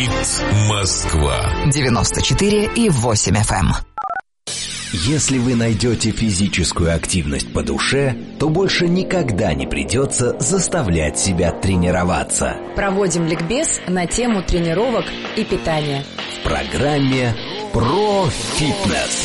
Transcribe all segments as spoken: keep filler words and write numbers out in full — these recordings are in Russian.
Москва девяносто четыре и восемь эф эм. Если вы найдете физическую активность по душе, то больше никогда не придется заставлять себя тренироваться. Проводим ликбез на тему тренировок и питания. В программе «Про фитнес».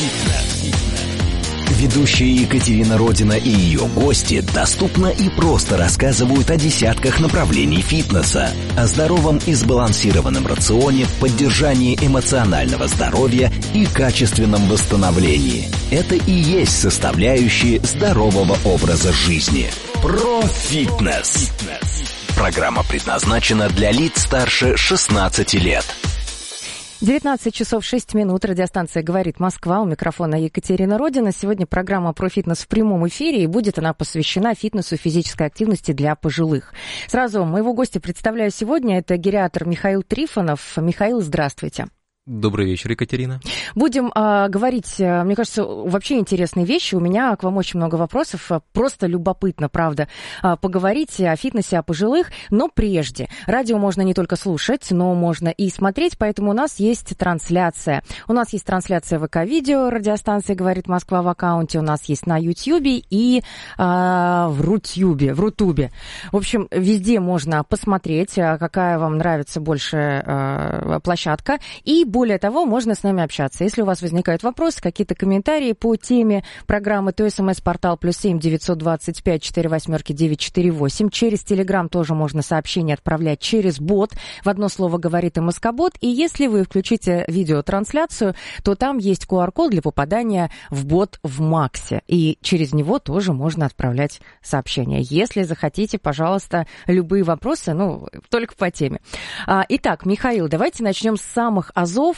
Ведущие Екатерина Родина и ее гости доступно и просто рассказывают о десятках направлений фитнеса, о здоровом и сбалансированном рационе, поддержании эмоционального здоровья и качественном восстановлении. Это и есть составляющие здорового образа жизни. Про фитнес. Программа предназначена для лиц старше шестнадцати лет. девятнадцать часов шесть минут. Радиостанция «Говорит Москва». У микрофона Екатерина Родина. Сегодня программа про фитнес в прямом эфире, и будет она посвящена фитнесу и физической активности для пожилых. Сразу моего гостя представляю сегодня. Это гериатр Михаил Трифонов. Михаил, здравствуйте. Добрый вечер, Екатерина. Будем э, говорить, э, мне кажется, вообще интересные вещи. У меня к вам очень много вопросов. Просто любопытно, правда, э, поговорить о фитнесе, о пожилых. Но прежде, радио можно не только слушать, но можно и смотреть, поэтому у нас есть трансляция. У нас есть трансляция ВК-видео, радиостанция «Говорит Москва» в аккаунте. У нас есть на Ютьюбе и э, в Рутюбе, в Рутубе. В общем, везде можно посмотреть, какая вам нравится больше э, площадка. И более того, можно с нами общаться. Если у вас возникают вопросы, какие-то комментарии по теме программы, то смс-портал плюс семь девятьсот двадцать пять четыре восьмерки девять четыре восемь. Через Телеграм тоже можно сообщение отправлять через бот. В одно слово говорит и Москобот. И если вы включите видеотрансляцию, то там есть ку ар код для попадания в бот в Максе. И через него тоже можно отправлять сообщения. Если захотите, пожалуйста, любые вопросы, ну, только по теме. Итак, Михаил, давайте начнем с самых азов.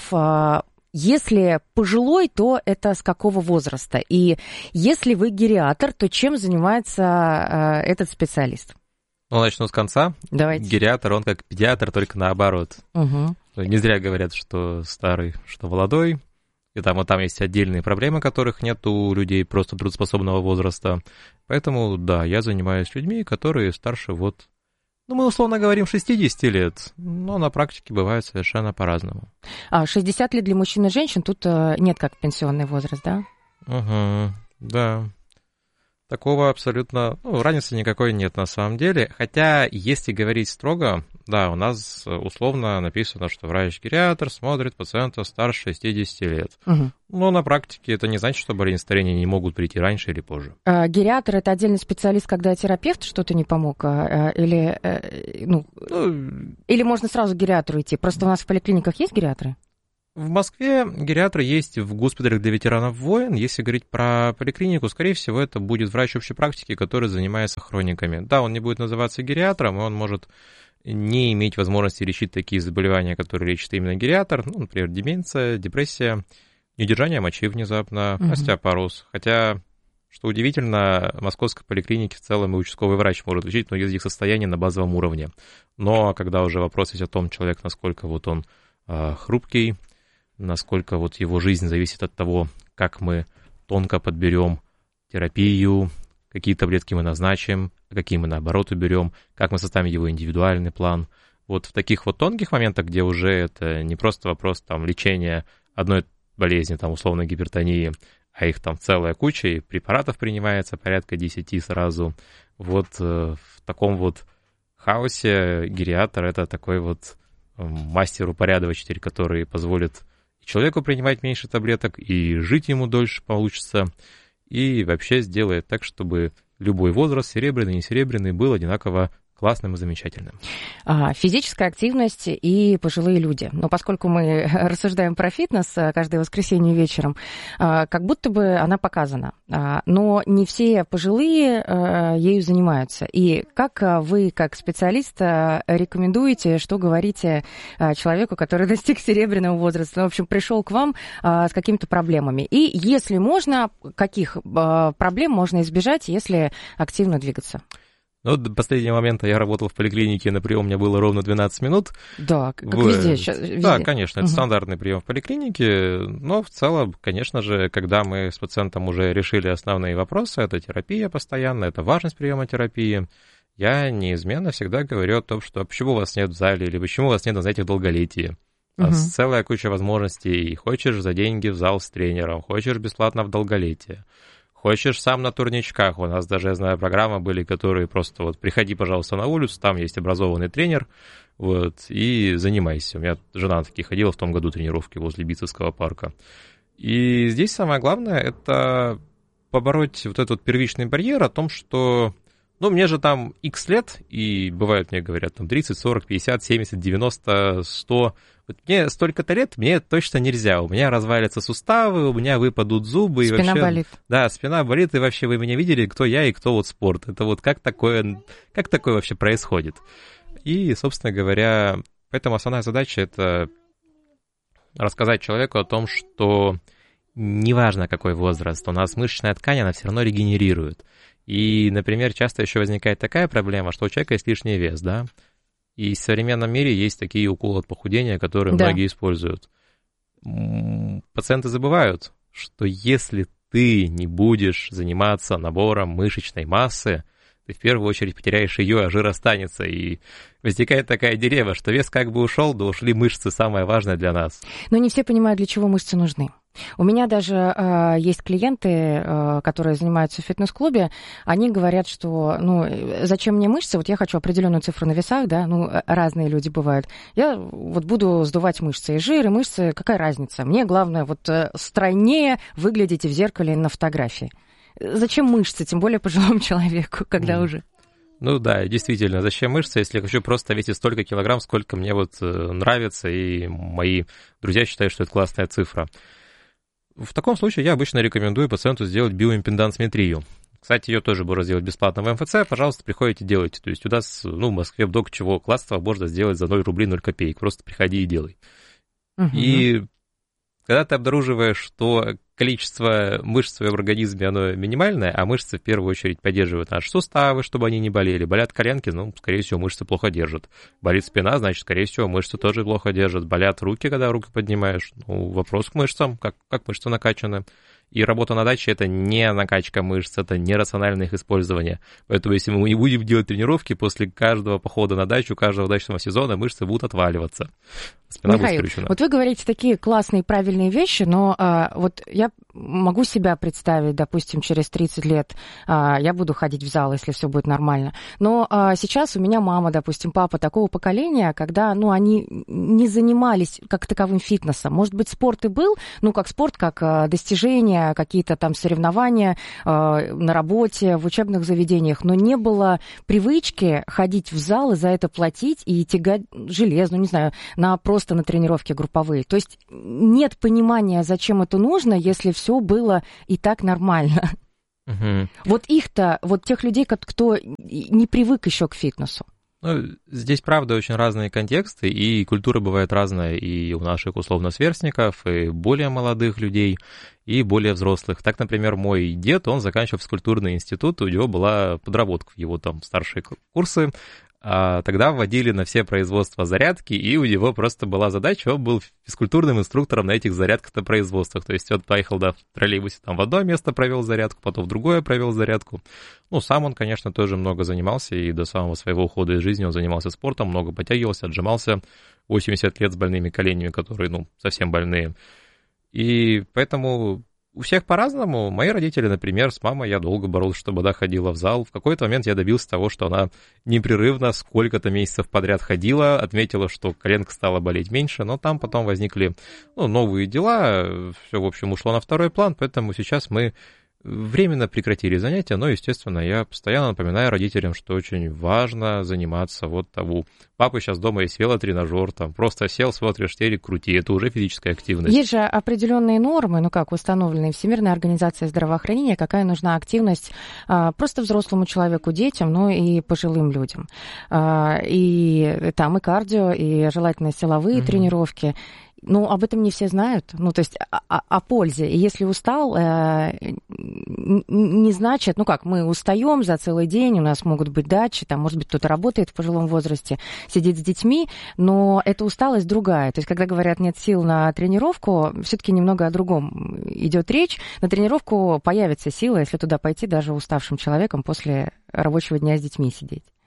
Если пожилой, то это с какого возраста? И если вы гериатр, то чем занимается э, этот специалист? Ну, начну с конца. Давайте. Гериатр, он как педиатр, только наоборот. Угу. Не зря говорят, что старый, что молодой. И там, и там есть отдельные проблемы, которых нет у людей просто трудоспособного возраста. Поэтому, да, я занимаюсь людьми, которые старше вот... Ну, мы условно говорим шестьдесят лет, но на практике бывает совершенно по-разному. А шестьдесят лет для мужчин и женщин тут нет как пенсионный возраст, да? Угу, да. Такого абсолютно, ну, разницы никакой нет на самом деле. Хотя, если говорить строго, да, у нас условно написано, что врач-гериатр смотрит пациента старше шестидесяти лет. Угу. Но на практике это не значит, что болезни старения не могут прийти раньше или позже. А, гериатр – это отдельный специалист, когда терапевт что-то не помог? А, или, ну, ну, или можно сразу к гериатру идти? Просто у нас в поликлиниках есть гериатры? В Москве гериатры есть в госпиталях для ветеранов войн. Если говорить про поликлинику, скорее всего, это будет врач общей практики, который занимается хрониками. Да, он не будет называться гериатром, и он может не иметь возможности лечить такие заболевания, которые лечит именно гериатр, ну, например, деменция, депрессия, недержание мочи внезапно, угу. остеопороз. Хотя, что удивительно, в московской поликлинике в целом и участковый врач может лечить многие из этих состояний на базовом уровне. Но когда уже вопрос есть о том, человек, насколько вот он э, хрупкий, насколько вот его жизнь зависит от того, как мы тонко подберем терапию, какие таблетки мы назначим, какие мы наоборот уберем, как мы составим его индивидуальный план. Вот в таких вот тонких моментах, где уже это не просто вопрос там лечения одной болезни, там условно гипертонии, а их там целая куча, и препаратов принимается порядка десяти сразу. Вот э, в таком вот хаосе гериатр — это такой вот э, мастер-упорядочитель, который позволит человеку принимать меньше таблеток, и жить ему дольше получится, и вообще сделает так, чтобы любой возраст, серебряный, не серебряный, был одинаково классным и замечательным. Физическая активность и пожилые люди. Но поскольку мы рассуждаем про фитнес каждое воскресенье вечером, как будто бы она показана. Но не все пожилые ею занимаются. И как вы, как специалист, рекомендуете, что говорите человеку, который достиг серебряного возраста, в общем, пришел к вам с какими-то проблемами? И если можно, каких проблем можно избежать, если активно двигаться? Ну, до последнего момента я работал в поликлинике, на прием у меня было ровно двенадцать минут. Да, как в... везде, сейчас, везде. Да, конечно, это угу. стандартный прием в поликлинике, но в целом, конечно же, когда мы с пациентом уже решили основные вопросы, это терапия постоянная, это важность приема терапии, я неизменно всегда говорю о том, что почему вас нет в зале или почему вас нет на занятиях долголетия. Uh-huh. Целая куча возможностей. Хочешь за деньги в зал с тренером, хочешь бесплатно в долголетие, хочешь сам на турничках. У нас даже, я знаю, программы были, которые просто вот приходи, пожалуйста, на улицу, там есть образованный тренер, вот, и занимайся. У меня жена на такие ходила в том году тренировки возле Битцевского парка. И здесь самое главное — это побороть вот этот первичный барьер о том, что, ну, мне же там X лет, и бывает, мне говорят, там тридцать, сорок, пятьдесят, семьдесят, девяносто, сто. Вот мне столько-то лет, мне точно нельзя. У меня развалятся суставы, у меня выпадут зубы. Спина и вообще, болит. Да, спина болит, и вообще вы меня видели, кто я и кто вот спорт. Это вот как такое, как такое вообще происходит? И, собственно говоря, поэтому основная задача — это рассказать человеку о том, что неважно какой возраст, у нас мышечная ткань, она все равно регенерирует. И, например, часто еще возникает такая проблема, что у человека есть лишний вес, да, и в современном мире есть такие уколы от похудения, которые да. многие используют. Пациенты забывают, что если ты не будешь заниматься набором мышечной массы, ты в первую очередь потеряешь ее, а жир останется. И возникает такая дилемма, что вес как бы ушел, да ушли мышцы, самое важное для нас. Но не все понимают, для чего мышцы нужны. У меня даже э, есть клиенты, э, которые занимаются в фитнес-клубе, они говорят, что, ну, зачем мне мышцы, вот я хочу определенную цифру на весах, да, ну, разные люди бывают, я вот буду сдувать мышцы и жир, и мышцы, какая разница, мне главное вот стройнее выглядеть в зеркале на фотографии. Зачем мышцы, тем более пожилому человеку, когда mm. уже... Ну да, действительно, зачем мышцы, если я хочу просто весить столько килограмм, сколько мне вот нравится, и мои друзья считают, что это классная цифра. В таком случае я обычно рекомендую пациенту сделать биоимпедансметрию. Кстати, ее тоже можно сделать бесплатно в эм эф цэ, пожалуйста, приходите, делайте. То есть у нас, ну, в Москве в док чего класства можно сделать за ноль рублей ноль копеек. Просто приходи и делай. Uh-huh. И когда ты обнаруживаешь, что количество мышц в своем организме, оно минимальное, а мышцы в первую очередь поддерживают наши суставы, чтобы они не болели. Болят коленки, ну, скорее всего, мышцы плохо держат. Болит спина, значит, скорее всего, мышцы тоже плохо держат. Болят руки, когда руки поднимаешь. Ну, вопрос к мышцам, как, как мышцы накачаны. И работа на даче — это не накачка мышц, это не рациональное их использование. Поэтому если мы не будем делать тренировки, после каждого похода на дачу, каждого дачного сезона мышцы будут отваливаться. Спина Михаил, будет скрючена. Вот вы говорите такие классные, правильные вещи, но а, вот я могу себя представить, допустим, через тридцать лет а, я буду ходить в зал, если все будет нормально. Но а, сейчас у меня мама, допустим, папа такого поколения, когда, ну, они не занимались как таковым фитнесом. Может быть, спорт и был, ну, как спорт, как а, достижение, какие-то там соревнования а, на работе, в учебных заведениях, но не было привычки ходить в зал и за это платить и тягать железо, ну, не знаю, на просто на тренировки групповые. То есть нет понимания, зачем это нужно, если все было и так нормально. Угу. Вот их-то, вот тех людей, кто не привык еще к фитнесу. Ну, здесь, правда, очень разные контексты, и культура бывает разная и у наших, условно, сверстников, и более молодых людей, и более взрослых. Так, например, мой дед, он заканчивал физкультурный институт, у него была подработка в его там старшие курсы, а тогда вводили на все производства зарядки, и у него просто была задача, он был физкультурным инструктором на этих зарядках на производствах. То есть он поехал, да, в троллейбусе, там в одно место провел зарядку, потом в другое провел зарядку. Ну, сам он, конечно, тоже много занимался, и до самого своего ухода из жизни он занимался спортом, много подтягивался, отжимался, восемьдесят лет с больными коленями, которые, ну, совсем больные. И поэтому... У всех по-разному. Мои родители, например, с мамой я долго боролся, чтобы она ходила в зал. В какой-то момент я добился того, что она непрерывно сколько-то месяцев подряд ходила, отметила, что коленка стала болеть меньше, но там потом возникли, ну, новые дела, все, в общем, ушло на второй план, поэтому сейчас мы временно прекратили занятия, но, естественно, я постоянно напоминаю родителям, что очень важно заниматься вот того. Папа сейчас дома есть велотренажер, там просто сел, смотришь телек, крути, это уже физическая активность. Есть же определенные нормы, ну как установленные Всемирной организацией здравоохранения, какая нужна активность а, просто взрослому человеку, детям, ну и пожилым людям. А, и там и кардио, и желательно силовые mm-hmm. тренировки. Ну, об этом не все знают, ну, то есть о, о пользе. И если устал, э, не значит, ну как, мы устаем за целый день, у нас могут быть дачи, там, может быть, кто-то работает в пожилом возрасте, сидит с детьми, но эта усталость другая. То есть, когда говорят, нет сил на тренировку, все-таки немного о другом идет речь. На тренировку появится сила, если туда пойти даже уставшим человеком после рабочего дня с детьми сидеть.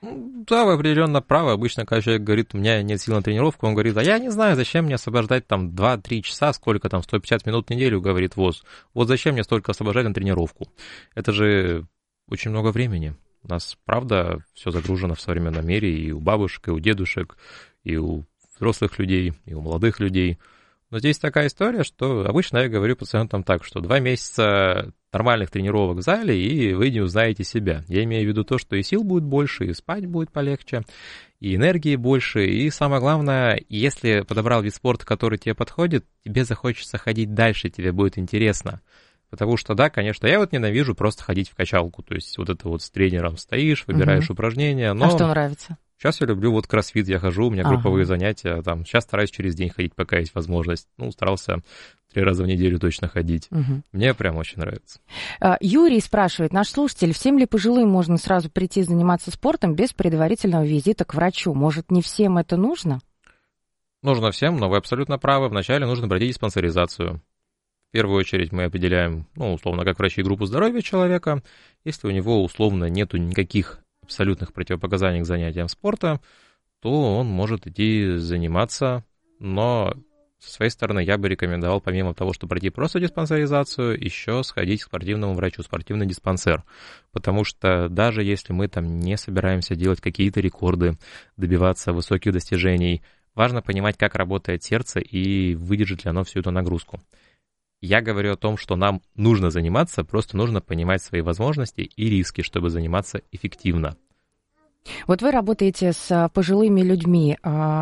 Да, вы определенно правы. Обычно, когда человек говорит, у меня нет сил на тренировку, он говорит, а я не знаю, зачем мне освобождать там два-три часа, сколько там, сто пятьдесят минут в неделю, говорит ВОЗ. Вот зачем мне столько освобождать на тренировку? Это же очень много времени. У нас, правда, все загружено в современном мире, и у бабушек, и у дедушек, и у взрослых людей, и у молодых людей. Но здесь такая история, что обычно я говорю пациентам так, что два месяца нормальных тренировок в зале, и вы не узнаете себя. Я имею в виду то, что и сил будет больше, и спать будет полегче, и энергии больше, и самое главное, если подобрал вид спорта, который тебе подходит, тебе захочется ходить дальше, тебе будет интересно. Потому что, да, конечно, я вот ненавижу просто ходить в качалку, то есть вот это вот с тренером стоишь, выбираешь угу. упражнения, но... А что нравится? Сейчас я люблю вот кроссфит, я хожу, у меня ага. групповые занятия, там, сейчас стараюсь через день ходить, пока есть возможность. Ну, старался три раза в неделю точно ходить. Угу. Мне прям очень нравится. Юрий спрашивает, наш слушатель, всем ли пожилым можно сразу прийти заниматься спортом без предварительного визита к врачу? Может, не всем это нужно? Нужно всем, но вы абсолютно правы. Вначале нужно пройти диспансеризацию. В первую очередь мы определяем, ну, условно, как врачи, группу здоровья человека. Если у него, условно, нету никаких абсолютных противопоказаний к занятиям спорта, то он может идти заниматься, но со своей стороны я бы рекомендовал, помимо того, что пройти просто диспансеризацию, еще сходить к спортивному врачу, спортивный диспансер, потому что даже если мы там не собираемся делать какие-то рекорды, добиваться высоких достижений, важно понимать, как работает сердце и выдержит ли оно всю эту нагрузку. Я говорю о том, что нам нужно заниматься, просто нужно понимать свои возможности и риски, чтобы заниматься эффективно. Вот вы работаете с пожилыми людьми.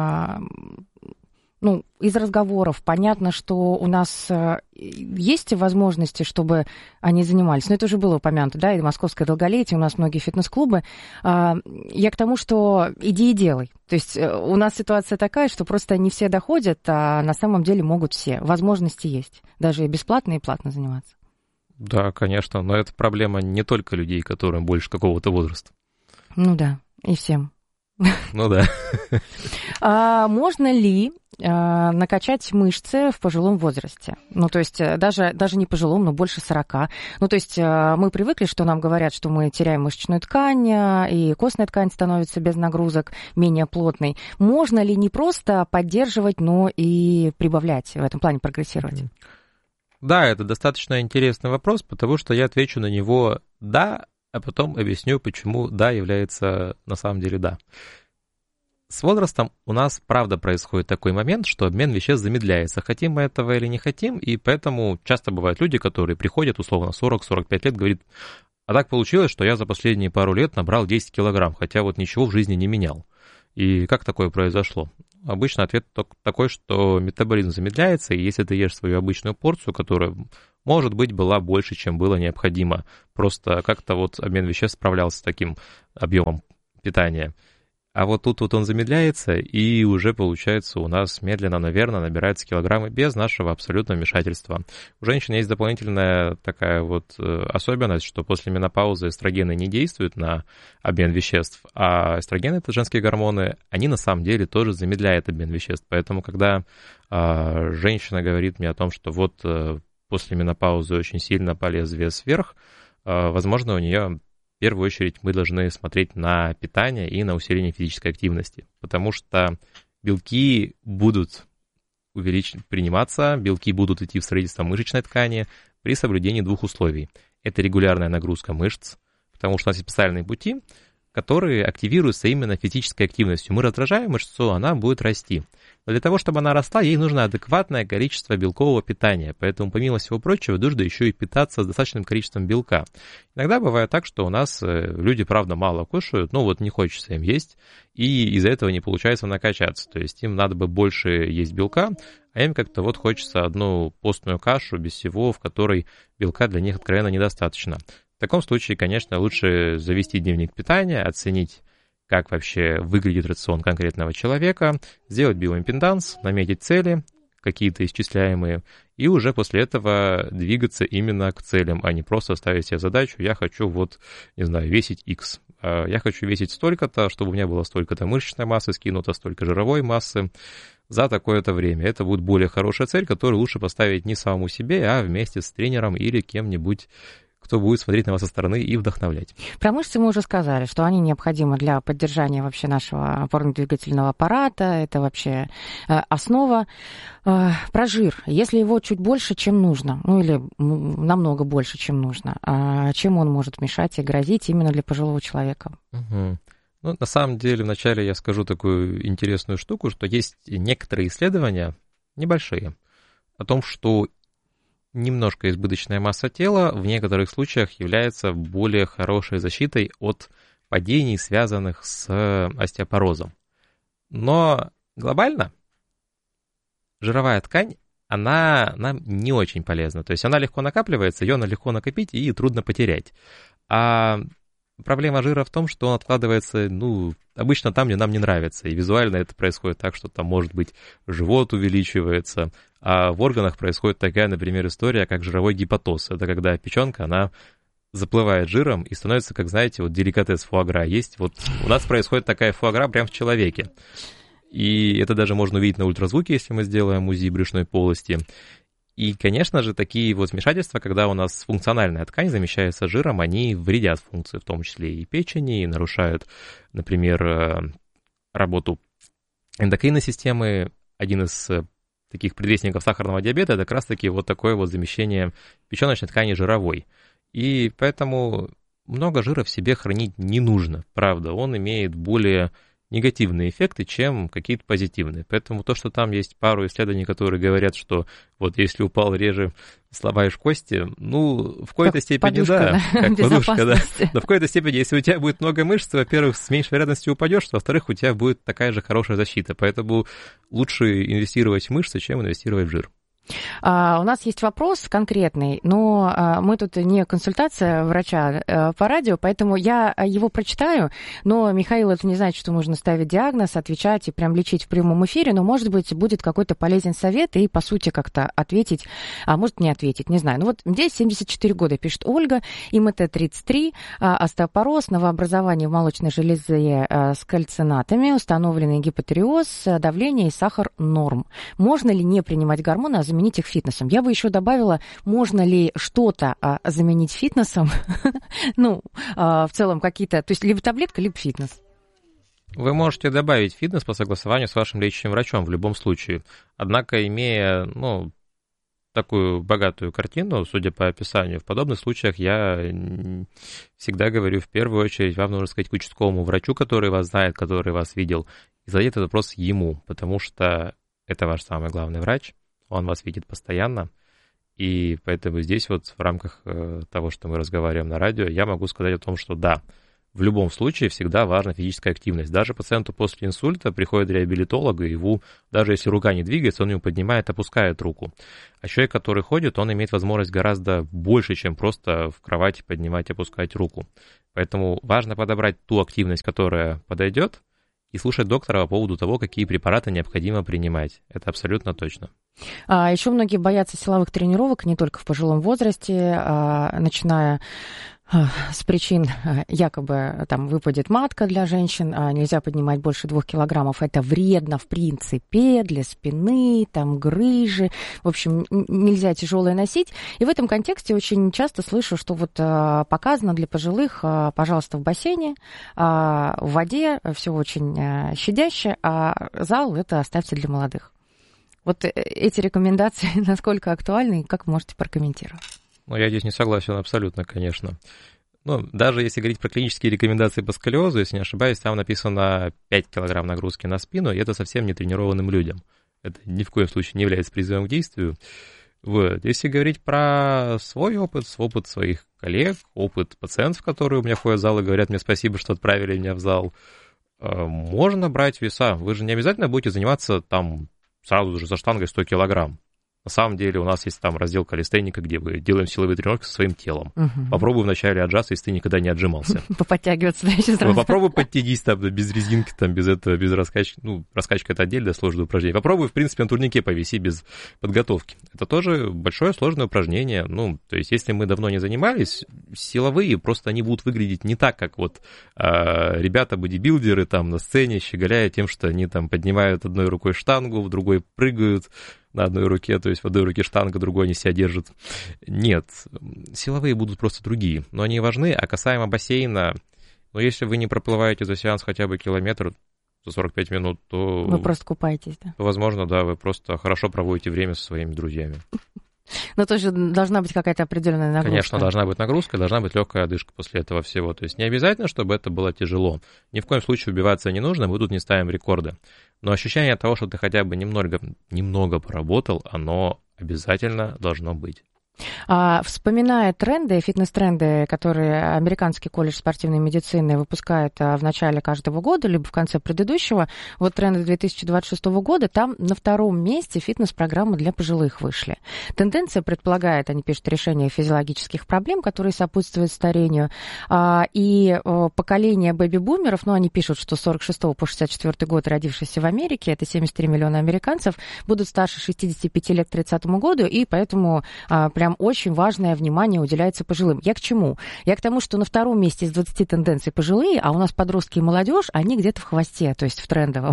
Ну, из разговоров понятно, что у нас есть возможности, чтобы они занимались. Но это уже было упомянуто, да, и московское долголетие, у нас многие фитнес-клубы. Я к тому, что иди и делай. То есть у нас ситуация такая, что просто не все доходят, а на самом деле могут все. Возможности есть, даже и бесплатно, и платно заниматься. Да, конечно, но это проблема не только людей, которым больше какого-то возраста. Ну да, и всем. Ну да. А можно ли а, накачать мышцы в пожилом возрасте? Ну, то есть даже, даже не пожилом, но больше сорока. Ну, то есть а, мы привыкли, что нам говорят, что мы теряем мышечную ткань, и костная ткань становится без нагрузок, менее плотной. Можно ли не просто поддерживать, но и прибавлять, в этом плане прогрессировать? Да, это достаточно интересный вопрос, потому что я отвечу на него «да», а потом объясню, почему «да» является на самом деле «да». С возрастом у нас, правда, происходит такой момент, что обмен веществ замедляется, хотим мы этого или не хотим, и поэтому часто бывают люди, которые приходят, условно, сорок-сорок пять лет, говорят, а так получилось, что я за последние пару лет набрал десять килограмм, хотя вот ничего в жизни не менял. И как такое произошло? Обычно ответ такой, что метаболизм замедляется, и если ты ешь свою обычную порцию, которая, может быть, была больше, чем было необходимо, просто как-то вот обмен веществ справлялся с таким объемом питания. А вот тут вот он замедляется, и уже, получается, у нас медленно, наверное, набираются килограммы без нашего абсолютного вмешательства. У женщин есть дополнительная такая вот особенность, что после менопаузы эстрогены не действуют на обмен веществ, а эстрогены, это женские гормоны, они на самом деле тоже замедляют обмен веществ. Поэтому, когда э, женщина говорит мне о том, что вот э, после менопаузы очень сильно полез вес вверх, э, возможно, у нее... В первую очередь мы должны смотреть на питание и на усиление физической активности, потому что белки будут увелич... приниматься, белки будут идти в строительство мышечной ткани при соблюдении двух условий. Это регулярная нагрузка мышц, потому что у нас есть специальные пути, которые активируются именно физической активностью. Мы раздражаем мышцу, она будет расти. Но для того, чтобы она росла, ей нужно адекватное количество белкового питания. Поэтому, помимо всего прочего, нужно еще и питаться с достаточным количеством белка. Иногда бывает так, что у нас люди, правда, мало кушают, но вот не хочется им есть, и из-за этого не получается накачаться. То есть им надо бы больше есть белка, а им как-то вот хочется одну постную кашу без всего, в которой белка для них откровенно недостаточно. В таком случае, конечно, лучше завести дневник питания, оценить, как вообще выглядит рацион конкретного человека, сделать биоимпеданс, наметить цели, какие-то исчисляемые, и уже после этого двигаться именно к целям, а не просто ставить себе задачу, я хочу вот, не знаю, весить X. Я хочу весить столько-то, чтобы у меня было столько-то мышечной массы, скинуто столько жировой массы за такое-то время. Это будет более хорошая цель, которую лучше поставить не самому себе, а вместе с тренером или кем-нибудь, кто будет смотреть на вас со стороны и вдохновлять. Про мышцы мы уже сказали, что они необходимы для поддержания вообще нашего опорно-двигательного аппарата, это вообще основа. Про жир. Если его чуть больше, чем нужно, ну или намного больше, чем нужно, чем он может мешать и грозить именно для пожилого человека? Угу. Ну, на самом деле, вначале я скажу такую интересную штуку, что есть некоторые исследования, небольшие, о том, что немножко избыточная масса тела в некоторых случаях является более хорошей защитой от падений, связанных с остеопорозом. Но глобально жировая ткань, она нам не очень полезна. То есть она легко накапливается, ее легко накопить и трудно потерять. А проблема жира в том, что он откладывается, ну, обычно там, где нам не нравится. И визуально это происходит так, что там, может быть, живот увеличивается, а в органах происходит такая, например, история, как жировой гепатоз. Это когда печенка, она заплывает жиром и становится, как знаете, вот деликатес фуагра есть. Вот у нас происходит такая фуагра прямо в человеке. И это даже можно увидеть на ультразвуке, если мы сделаем УЗИ брюшной полости. И, конечно же, такие вот вмешательства, когда у нас функциональная ткань замещается жиром, они вредят функции, в том числе и печени, и нарушают, например, работу эндокринной системы. Один из таких предвестников сахарного диабета — это как раз-таки вот такое вот замещение печеночной ткани жировой. И поэтому много жира в себе хранить не нужно, правда. Он имеет более негативные эффекты, чем какие-то позитивные. Поэтому то, что там есть пару исследований, которые говорят, что вот если упал реже, сломаешь кости, ну, в какой-то как степени подушка, да, как подушка, да. Но в какой-то степени, если у тебя будет много мышц, во-первых, с меньшей вероятностью упадешь, во-вторых, у тебя будет такая же хорошая защита. Поэтому лучше инвестировать в мышцы, чем инвестировать в жир. Uh, у нас есть вопрос конкретный, но uh, мы тут не консультация врача uh, по радио, поэтому я его прочитаю, но, Михаил, это не значит, что нужно ставить диагноз, отвечать и прям лечить в прямом эфире, но, может быть, будет какой-то полезен совет и, по сути, как-то ответить, а может, не ответить, не знаю. Ну вот здесь семьдесят четыре года, пишет Ольга, им это тридцать три, uh, остеопороз, новообразование в молочной железе uh, с кальцинатами, установленный гипотереоз, давление и сахар норм. Можно ли не принимать гормоны, а заменить их фитнесом? Я бы еще добавила, можно ли что-то а, заменить фитнесом? Ну, а, в целом какие-то, то есть либо таблетка, либо фитнес. Вы можете добавить фитнес по согласованию с вашим лечащим врачом в любом случае. Однако, имея, ну, такую богатую картину, судя по описанию, в подобных случаях я всегда говорю, в первую очередь, вам нужно сказать к участковому врачу, который вас знает, который вас видел, и задать этот вопрос ему, потому что это ваш самый главный врач. Он вас видит постоянно, и поэтому здесь вот в рамках того, что мы разговариваем на радио, я могу сказать о том, что да, в любом случае всегда важна физическая активность. Даже пациенту после инсульта приходит реабилитолог, и его, даже если рука не двигается, он его поднимает, опускает руку. А человек, который ходит, он имеет возможность гораздо больше, чем просто в кровати поднимать и опускать руку. Поэтому важно подобрать ту активность, которая подойдет, и слушать доктора по поводу того, какие препараты необходимо принимать. Это абсолютно точно. А еще многие боятся силовых тренировок, не только в пожилом возрасте, а, начиная с причин, якобы там выпадет матка для женщин, а нельзя поднимать больше двух килограммов. Это вредно, в принципе, для спины, там грыжи. В общем, нельзя тяжелое носить. И в этом контексте очень часто слышу, что вот показано для пожилых, пожалуйста, в бассейне, в воде, все очень щадяще, а зал это оставьте для молодых. Вот эти рекомендации насколько актуальны и как вы можете прокомментировать? Ну, я здесь не согласен абсолютно, конечно. Ну, даже если говорить про клинические рекомендации по сколиозу, если не ошибаюсь, там написано пять килограмм нагрузки на спину, и это совсем не тренированным людям. Это ни в коем случае не является призывом к действию. Вот. Если говорить про свой опыт, опыт своих коллег, опыт пациентов, которые у меня ходят в зал и говорят мне спасибо, что отправили меня в зал, можно брать веса. Вы же не обязательно будете заниматься там сразу же за штангой сто килограмм. На самом деле у нас есть там раздел калистеника, где мы делаем силовые тренировки со своим телом. Угу. Попробуй вначале отжаться, если ты никогда не отжимался. Поподтягиваться, да, еще сразу. Попробуй подтянись там без резинки, там, без этого, без раскачки. Ну, раскачка — это отдельное сложное упражнение. Попробуй, в принципе, на турнике повиси без подготовки. Это тоже большое сложное упражнение. Ну, то есть, если мы давно не занимались, силовые просто они будут выглядеть не так, как вот а, ребята-бодибилдеры там на сцене, щеголяя тем, что они там поднимают одной рукой штангу, в другой прыгают. на одной руке, то есть в одной руке штанга, другой не себя держит. Нет, силовые будут просто другие, но они важны. А касаемо бассейна, ну, если вы не проплываете за сеанс хотя бы километр за сорок пять минут, то... Вы просто купаетесь, да? То, возможно, да, вы просто хорошо проводите время со своими друзьями. Но тоже должна быть какая-то определенная нагрузка. Конечно, должна быть нагрузка, должна быть легкая одышка после этого всего. То есть не обязательно, чтобы это было тяжело. Ни в коем случае убиваться не нужно, мы тут не ставим рекорды. Но ощущение того, что ты хотя бы немного, немного поработал, оно обязательно должно быть. А, вспоминая тренды, фитнес-тренды, которые Американский колледж спортивной медицины выпускает а, в начале каждого года, либо в конце предыдущего, вот тренды две тысячи двадцать шестого года, там на втором месте фитнес-программы для пожилых вышли. Тенденция предполагает, они пишут, решение физиологических проблем, которые сопутствуют старению, а, и а, поколение бэби-бумеров, ну, они пишут, что с сорок шестого по шестьдесят четвёртый год родившиеся в Америке, это семьдесят три миллиона американцев, будут старше шестидесяти пяти лет к тридцатому году, и поэтому а, прям очень важное внимание уделяется пожилым. Я к чему? Я к тому, что на втором месте из двадцати тенденций пожилые, а у нас подростки и молодежь, они где-то в хвосте, то есть в трендовом.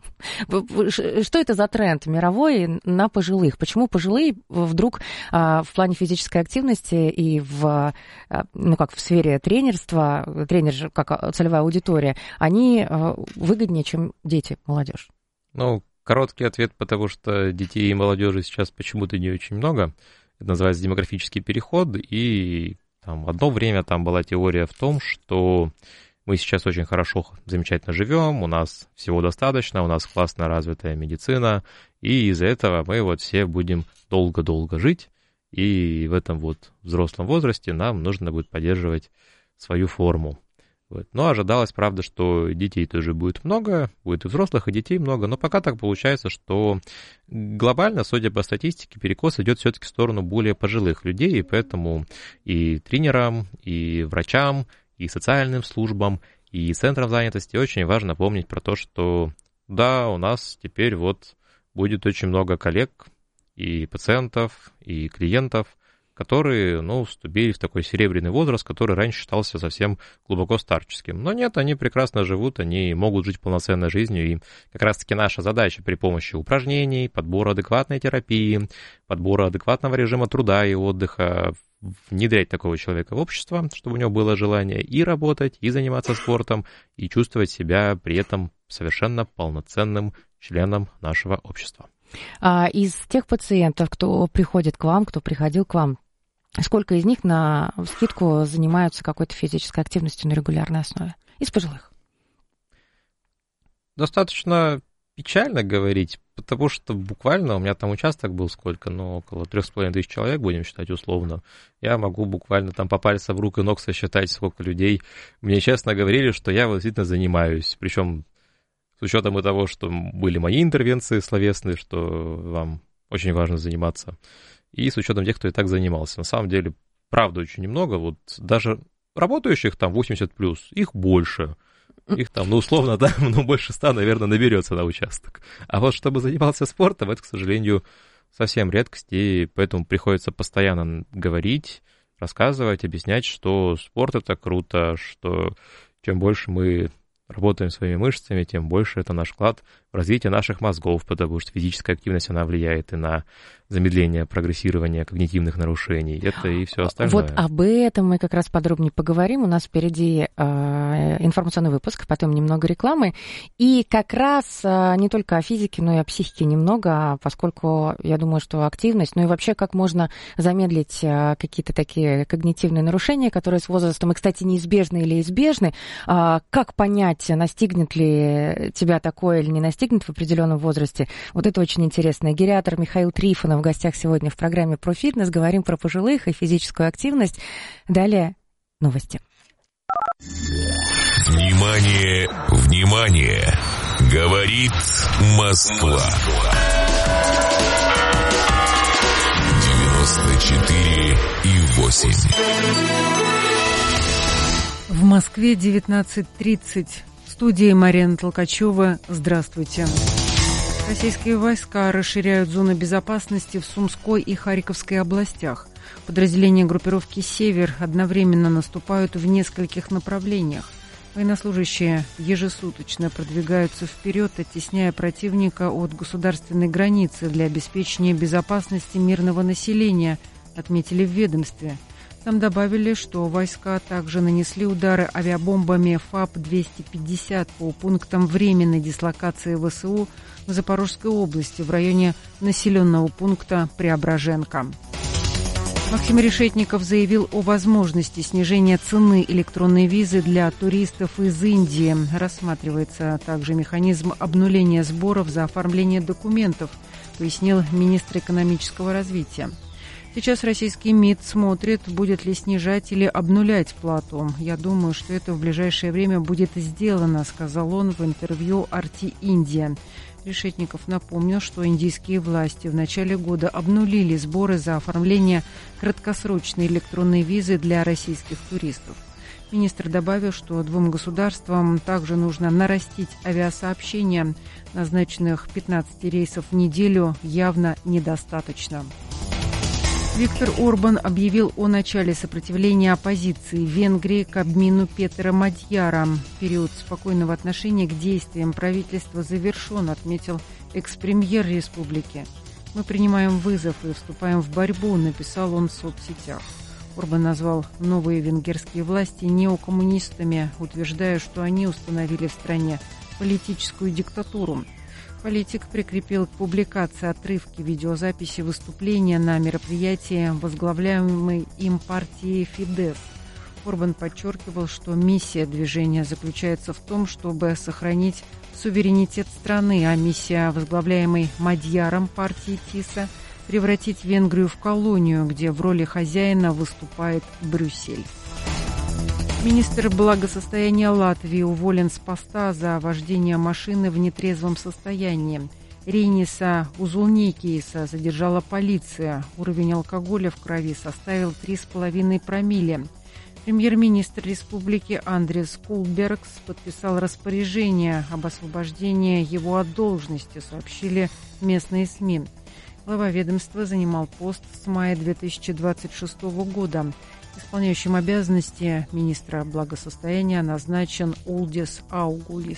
Что это за тренд мировой на пожилых? Почему пожилые вдруг в плане физической активности и в, ну, как в сфере тренерства, тренер же как целевая аудитория, они выгоднее, чем дети, молодежь? Ну, короткий ответ, потому что детей и молодежи сейчас почему-то не очень много. Это называется демографический переход, и там, одно время там была теория в том, что мы сейчас очень хорошо, замечательно живем, у нас всего достаточно, у нас классно развитая медицина, и из-за этого мы вот все будем долго-долго жить, и в этом вот взрослом возрасте нам нужно будет поддерживать свою форму. Вот. Но ожидалось, правда, что детей тоже будет много, будет и взрослых, и детей много, но пока так получается, что глобально, судя по статистике, перекос идет все-таки в сторону более пожилых людей, и поэтому и тренерам, и врачам, и социальным службам, и центрам занятости очень важно помнить про то, что да, у нас теперь вот будет очень много коллег, и пациентов, и клиентов, которые, ну, вступили в такой серебряный возраст, который раньше считался совсем глубоко старческим. Но нет, они прекрасно живут, они могут жить полноценной жизнью, и как раз-таки наша задача при помощи упражнений, подбора адекватной терапии, подбора адекватного режима труда и отдыха внедрять такого человека в общество, чтобы у него было желание и работать, и заниматься спортом, и чувствовать себя при этом совершенно полноценным членом нашего общества. А из тех пациентов, кто приходит к вам, кто приходил к вам, сколько из них на вскидку занимаются какой-то физической активностью на регулярной основе? Из пожилых? Достаточно печально говорить, потому что буквально у меня там участок был сколько, ну, около трех с половиной тысяч человек, будем считать условно. Я могу буквально там по пальцам рук и ног сосчитать, сколько людей мне честно говорили, что я вот действительно занимаюсь. Причем с учетом и того, что были мои интервенции словесные, что вам очень важно заниматься, и с учетом тех, кто и так занимался. На самом деле, правда, очень немного. Вот даже работающих там восемьдесят плюс, их больше. Их там, ну, условно, да, ну, больше ста, наверное, наберется на участок. А вот чтобы занимался спортом, это, к сожалению, совсем редкость, и поэтому приходится постоянно говорить, рассказывать, объяснять, что спорт — это круто, что чем больше мы работаем своими мышцами, тем больше это наш вклад в развитие наших мозгов, потому что физическая активность, она влияет и на замедление прогрессирования когнитивных нарушений. Это и все остальное. Вот об этом мы как раз подробнее поговорим. У нас впереди э, информационный выпуск, потом немного рекламы. И как раз э, не только о физике, но и о психике немного, поскольку я думаю, что активность, ну и вообще как можно замедлить э, какие-то такие когнитивные нарушения, которые с возрастом, и, кстати, неизбежны или избежны. Э, как понять, настигнет ли тебя такое или не настигнет в определенном возрасте. Вот это очень интересно. Гериатр Михаил Трифонов в гостях сегодня в программе про фитнес. Говорим про пожилых и физическую активность. Далее новости. Внимание, внимание! Говорит Москва. девяносто четыре и восемь. В Москве девятнадцать тридцать. В студии Марина Толкачева. Здравствуйте. Российские войска расширяют зоны безопасности в Сумской и Харьковской областях. Подразделения группировки «Север» одновременно наступают в нескольких направлениях. Военнослужащие ежесуточно продвигаются вперед, оттесняя противника от государственной границы для обеспечения безопасности мирного населения, отметили в ведомстве. Там добавили, что войска также нанесли удары авиабомбами ФАП двести пятьдесят по пунктам временной дислокации ВСУ в Запорожской области в районе населенного пункта Преображенка. Максим Решетников заявил о возможности снижения цены электронной визы для туристов из Индии. Рассматривается также механизм обнуления сборов за оформление документов, пояснил министр экономического развития. Сейчас российский МИД смотрит, будет ли снижать или обнулять плату. Я думаю, что это в ближайшее время будет сделано, сказал он в интервью ар ти Индия. Решетников напомнил, что индийские власти в начале года обнулили сборы за оформление краткосрочной электронной визы для российских туристов. Министр добавил, что двум государствам также нужно нарастить авиасообщения. Назначенных пятнадцать рейсов в неделю явно недостаточно. Виктор Орбан объявил о начале сопротивления оппозиции в Венгрии к обмену Петера Мадьяра. Период спокойного отношения к действиям правительства завершен, отметил экс-премьер республики. «Мы принимаем вызов и вступаем в борьбу», написал он в соцсетях. Орбан назвал новые венгерские власти неокоммунистами, утверждая, что они установили в стране политическую диктатуру. Политик прикрепил к публикации отрывки видеозаписи выступления на мероприятии возглавляемой им партии «Фидес». Орбан подчеркивал, что миссия движения заключается в том, чтобы сохранить суверенитет страны, а миссия возглавляемой Мадьяром партии ТИСа – превратить Венгрию в колонию, где в роли хозяина выступает Брюссель. Министр благосостояния Латвии уволен с поста за вождение машины в нетрезвом состоянии. Рейниса Узулнейкиса задержала полиция. Уровень алкоголя в крови составил три с половиной промилле. Премьер-министр республики Андрес Кулбергс подписал распоряжение об освобождении его от должности, сообщили местные СМИ. Глава ведомства занимал пост с мая две тысячи двадцать шестого года. Исполняющим обязанности министра благосостояния назначен Улдис Аугулис.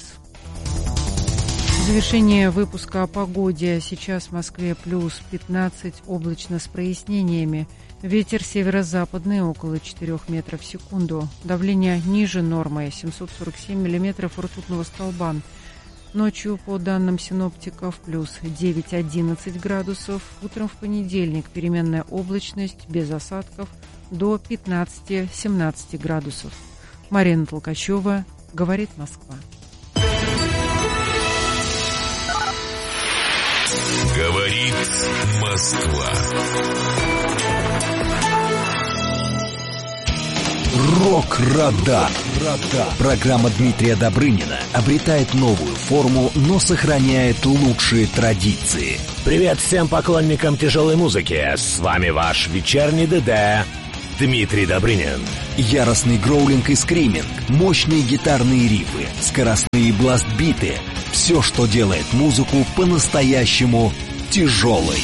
Завершение выпуска о погоде. Сейчас в Москве плюс пятнадцать, облачно с прояснениями. Ветер северо-западный около четырёх метров в секунду. Давление ниже нормы семьсот сорок семь миллиметров ртутного столба. Ночью, по данным синоптиков, плюс девять-одиннадцать градусов. Утром в понедельник переменная облачность без осадков до пятнадцать-семнадцать градусов. Марина Толкачева, говорит Москва. Говорит Москва. Рок-Радар. Программа Дмитрия Добрынина обретает новую форму, но сохраняет лучшие традиции. Привет всем поклонникам тяжелой музыки. С вами ваш вечерний ДД Дмитрий Добрынин. Яростный гроулинг и скриминг, мощные гитарные рифы, скоростные бласт-биты. Все, что делает музыку по-настоящему тяжелой.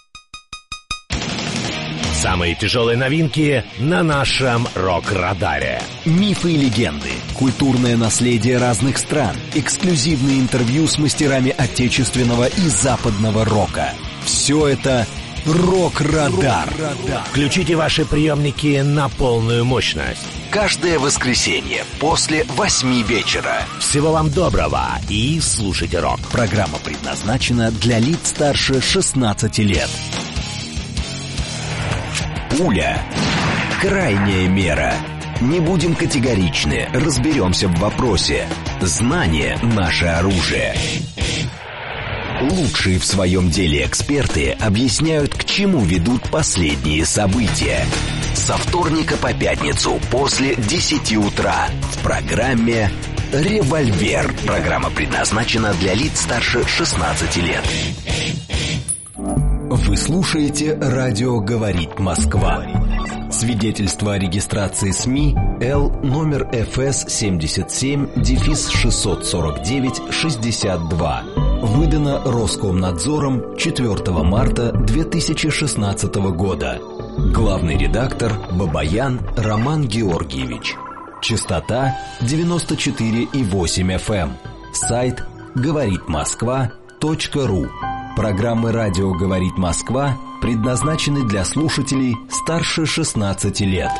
Самые тяжелые новинки на нашем Рок-Радаре. Мифы и легенды, культурное наследие разных стран, эксклюзивные интервью с мастерами отечественного и западного рока. Все это Рок-Радар. Включите ваши приемники на полную мощность. Каждое воскресенье после восьми вечера. Всего вам доброго и слушайте рок. Программа предназначена для лиц старше шестнадцати лет. Пуля. Крайняя мера. Не будем категоричны, разберемся в вопросе. Знание – наше оружие. Лучшие в своем деле эксперты объясняют, к чему ведут последние события. Со вторника по пятницу после десяти утра в программе «Револьвер». Программа предназначена для лиц старше шестнадцати лет. Вы слушаете «Радио говорит Москва». Свидетельство о регистрации СМИ Л номер эф эс семьдесят семь шестьсот сорок девять шестьдесят два. Выдано Роскомнадзором четвёртого марта две тысячи шестнадцатого года. Главный редактор Бабаян Роман Георгиевич. Частота девяносто четыре и восемь эф эм. Сайт говорит москва точка ру. Программы «Радио говорит Москва» предназначены для слушателей старше шестнадцати лет.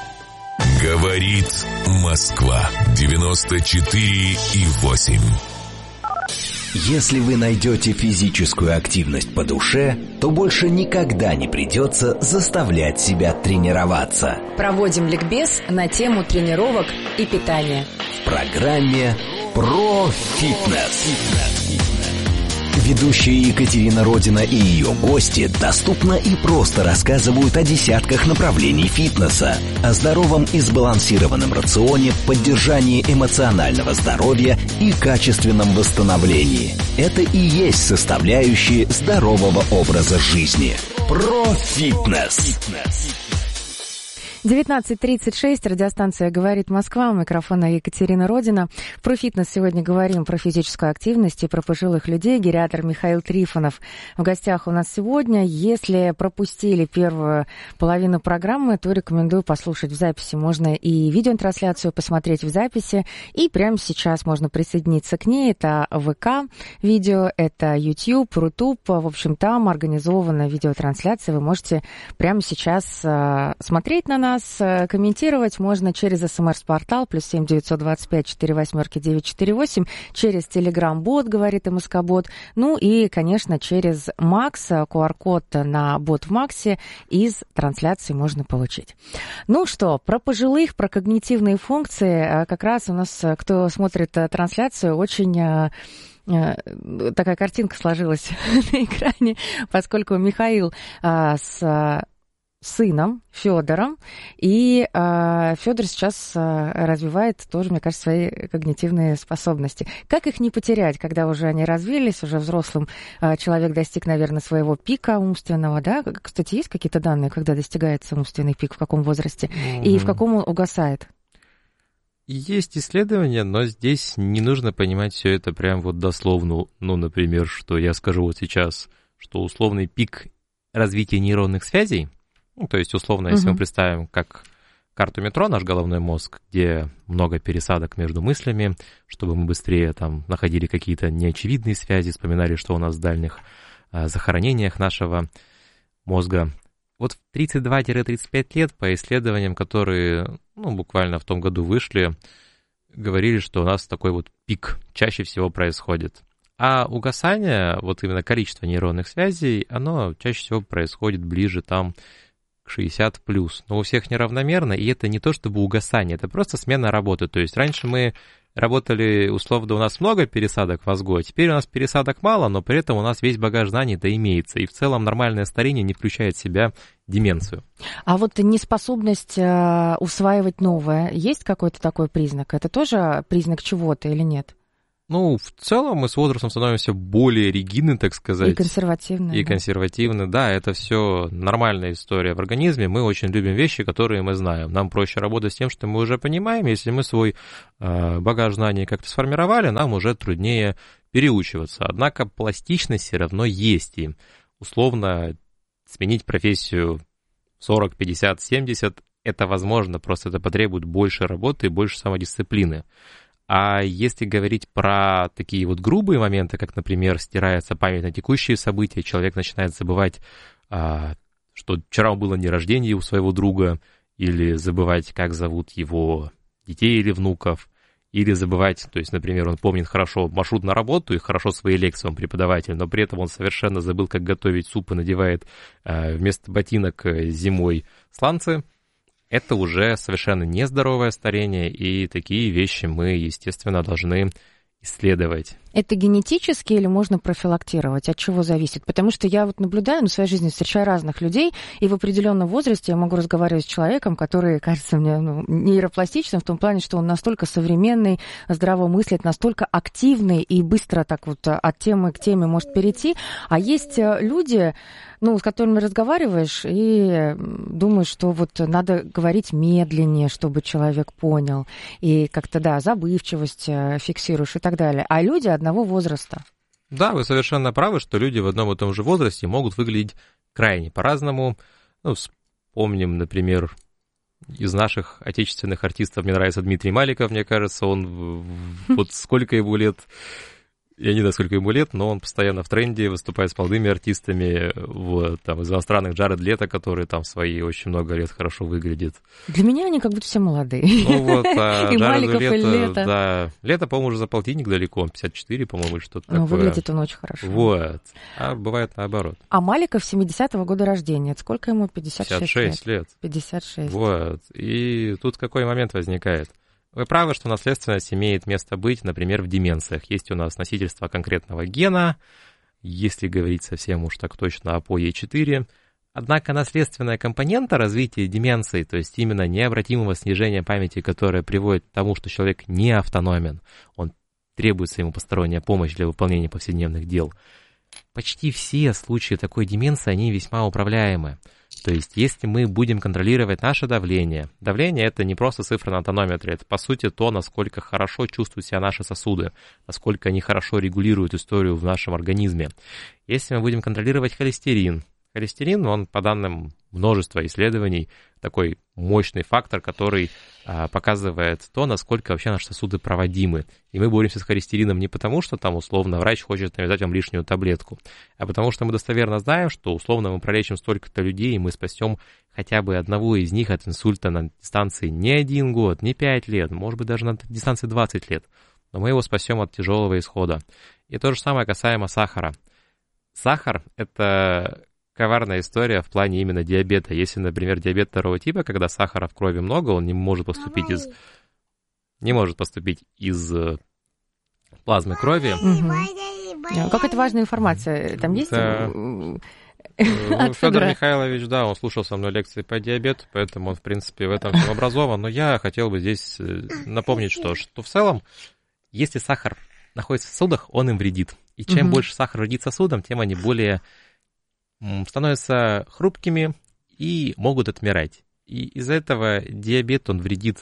Говорит Москва девяносто четыре и восемь. Если вы найдете физическую активность по душе, то больше никогда не придется заставлять себя тренироваться. Проводим ликбез на тему тренировок и питания. В программе «Про фитнес». Ведущие Екатерина Родина и ее гости доступно и просто рассказывают о десятках направлений фитнеса, о здоровом и сбалансированном рационе, поддержании эмоционального здоровья и качественном восстановлении. Это и есть составляющие здорового образа жизни. Про фитнес. девятнадцать тридцать шесть, радиостанция «Говорит Москва», у микрофона Екатерина Родина. Про фитнес сегодня говорим, про физическую активность и про пожилых людей. Гериатр Михаил Трифонов в гостях у нас сегодня. Если пропустили первую половину программы, то рекомендую послушать в записи. Можно и видеотрансляцию посмотреть в записи, и прямо сейчас можно присоединиться к ней. Это ВК видео, это YouTube, Рутуб. В общем, там организована видеотрансляция. Вы можете прямо сейчас смотреть на нас, комментировать можно через СМС-портал плюс семь девятьсот двадцать пять четыре восьмерки девять четыре восемь, через Телеграм-бот, говорит МСК-бот, ну и, конечно, через Макс, ку ар-код на бот в Максе из трансляции можно получить. Ну что, про пожилых, про когнитивные функции, как раз у нас, кто смотрит трансляцию, очень... такая картинка сложилась на экране, поскольку Михаил а, с сыном Федором, и э, Федор сейчас э, развивает тоже, мне кажется, свои когнитивные способности. Как их не потерять, когда уже они развились, уже взрослым э, человек достиг, наверное, своего пика умственного, да? Кстати, есть какие-то данные, когда достигается умственный пик, в каком возрасте, mm-hmm. и в каком он угасает? Есть исследования, но здесь не нужно понимать все это прям вот дословно. Ну, например, что я скажу вот сейчас, что условный пик развития нейронных связей, ну, то есть, условно, если uh-huh. мы представим как карту метро, наш головной мозг, где много пересадок между мыслями, чтобы мы быстрее там находили какие-то неочевидные связи, вспоминали, что у нас в дальних а, захоронениях нашего мозга. Вот в тридцать два - тридцать пять лет, по исследованиям, которые, ну, буквально в том году вышли, говорили, что у нас такой вот пик чаще всего происходит. А угасание, вот именно количество нейронных связей, оно чаще всего происходит ближе там шестьдесят плюс, но у всех неравномерно, и это не то чтобы угасание, это просто смена работы. То есть раньше мы работали, условно, у нас много пересадок в мозгу, а теперь у нас пересадок мало, но при этом у нас весь багаж знаний-то имеется, и в целом нормальное старение не включает в себя деменцию. А вот неспособность э, усваивать новое, есть какой-то такой признак? Это тоже признак чего-то или нет? Ну, в целом мы с возрастом становимся более ригидны, так сказать. И консервативны. И да. консервативны, да, это все нормальная история в организме. Мы очень любим вещи, которые мы знаем. Нам проще работать с тем, что мы уже понимаем. Если мы свой э, багаж знаний как-то сформировали, нам уже труднее переучиваться. Однако пластичность все равно есть. И условно сменить профессию сорок, пятьдесят, семьдесят – это возможно, просто это потребует больше работы и больше самодисциплины. А если говорить про такие вот грубые моменты, как, например, стирается память на текущие события, человек начинает забывать, что вчера было день рождения у своего друга, или забывать, как зовут его детей или внуков, или забывать, то есть, например, он помнит хорошо маршрут на работу и хорошо свои лекции, он преподаватель, но при этом он совершенно забыл, как готовить суп и надевает вместо ботинок зимой сланцы. Это уже совершенно нездоровое старение, и такие вещи мы, естественно, должны исследовать. Это генетически или можно профилактировать? От чего зависит? Потому что я вот наблюдаю, ну, в своей жизни встречаю разных людей, и в определенном возрасте я могу разговаривать с человеком, который кажется мне ну, нейропластичным в том плане, что он настолько современный, здраво мыслит, настолько активный и быстро так вот от темы к теме может перейти. А есть люди, ну, с которыми разговариваешь и думаешь, что вот надо говорить медленнее, чтобы человек понял, и как-то, да, забывчивость фиксируешь и так далее. А люди одного возраста. Да, вы совершенно правы, что люди в одном и том же возрасте могут выглядеть крайне по-разному. Ну, вспомним, например, из наших отечественных артистов мне нравится Дмитрий Маликов, мне кажется, он вот сколько ему лет, я не знаю, сколько ему лет, но он постоянно в тренде, выступает с молодыми артистами, вот, там, из иностранных Джаред Лето, который там свои очень много лет хорошо выглядит. Для меня они как будто все молодые. Ну вот, а и Джареду Маликов, Лето, и Лето. да, Лето, по-моему, уже за полтинник далеко, он пятьдесят четыре, по-моему, или что-то Ну, такое. выглядит он очень хорошо. Вот, а бывает наоборот. А Маликов семидесятого года рождения, это сколько ему? пятьдесят шесть, пятьдесят шесть лет. пятьдесят шесть. Вот, и тут какой момент возникает? Вы правы, что наследственность имеет место быть, например, в деменциях. Есть у нас носительство конкретного гена, если говорить совсем уж так точно о пэ о е четыре. Однако наследственная компонента развития деменции, то есть именно необратимого снижения памяти, которое приводит к тому, что человек не автономен, он требуется ему посторонняя помощь для выполнения повседневных дел. Почти все случаи такой деменции, они весьма управляемы. То есть, если мы будем контролировать наше давление, давление это не просто цифра на тонометре, это по сути то, насколько хорошо чувствуют себя наши сосуды, насколько они хорошо регулируют историю в нашем организме. Если мы будем контролировать холестерин, холестерин, он, по данным множества исследований, такой мощный фактор, который а, показывает то, насколько вообще наши сосуды проводимы. И мы боремся с холестерином не потому, что там условно врач хочет навязать вам лишнюю таблетку, а потому что мы достоверно знаем, что условно мы пролечим столько-то людей, и мы спасем хотя бы одного из них от инсульта на дистанции не один год, не пять лет, может быть даже на дистанции двадцать лет, но мы его спасем от тяжелого исхода. И то же самое касаемо сахара. Сахар — это коварная история в плане именно диабета. Если, например, диабет второго типа, когда сахара в крови много, он не может поступить из, не может поступить из плазмы крови. Угу. Как это важная информация? Там есть? Да. Федор Михайлович, да, он слушал со мной лекции по диабету, поэтому он, в принципе, в этом всем образован. Но я хотел бы здесь напомнить, что, что в целом, если сахар находится в сосудах, он им вредит. И чем угу. больше сахара вредит сосудам, тем они более становятся хрупкими и могут отмирать. И из-за этого диабет, он вредит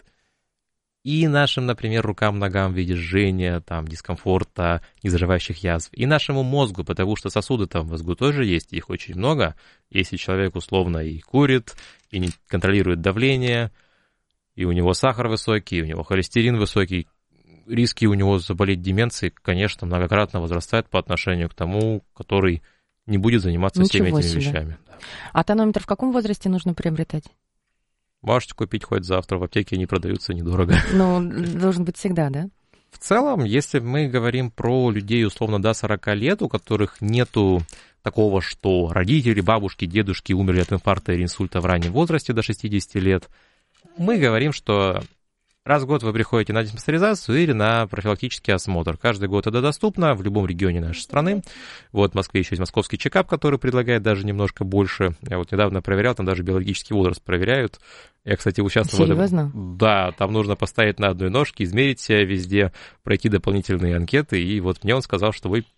и нашим, например, рукам, ногам в виде жжения, там, дискомфорта, незаживающих язв, и нашему мозгу, потому что сосуды там в мозгу тоже есть, их очень много. Если человек условно и курит, и не контролирует давление, и у него сахар высокий, и у него холестерин высокий, риски у него заболеть деменцией, конечно, многократно возрастают по отношению к тому, который не будет заниматься Ничего всеми этими себе. вещами. А тонометр в каком возрасте нужно приобретать? Можете купить хоть завтра, в аптеке они продаются недорого. Ну, должен быть всегда, да? В целом, если мы говорим про людей условно до сорока лет, у которых нету такого, что родители, бабушки, дедушки умерли от инфаркта или инсульта в раннем возрасте до шестидесяти лет, мы говорим, что раз в год вы приходите на диспансеризацию или на профилактический осмотр. Каждый год это доступно в любом регионе нашей страны. Вот в Москве еще есть московский чекап, который предлагает даже немножко больше. Я вот недавно проверял, там даже биологический возраст проверяют. Я, кстати, участвовал в этом. Да, там нужно поставить на одной ножке, измерить себя везде, пройти дополнительные анкеты. И вот мне он сказал, что вы